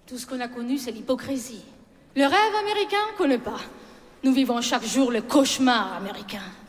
Tout ce qu'on a connu, c'est l'hypocrisie. Le rêve américain, on ne connaît pas. Nous vivons chaque jour le cauchemar américain.